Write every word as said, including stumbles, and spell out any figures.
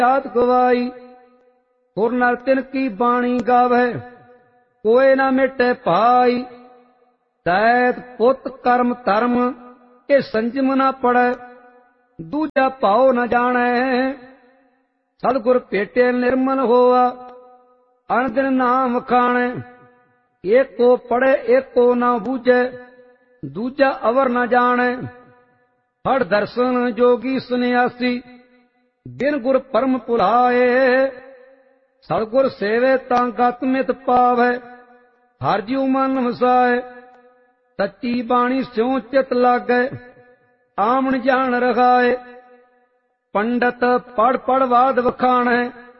जात गवाई। गुर नर तिन की बाणी गावै, कोय न मिटे भाई। दैत पुत कर्म धर्म के संजम न पड़ै, दूजा भाव न जानै। सतगुर भेटे निर्मल होआ, अन दिन नाम खाणे। एको पढ़े एको न बूझे, दूजा अवर न जाने। हर दर्शन जोगी सन्यासी, बिन गुर परम भुलाए। सतगुर सेवे तां गत मित पावै, हर जीव मन वसाए। सच्ची बाणी स्यों चित लागै, आमन जान रखाए। पंडित पढ़ पढ़ वाद वखाणै,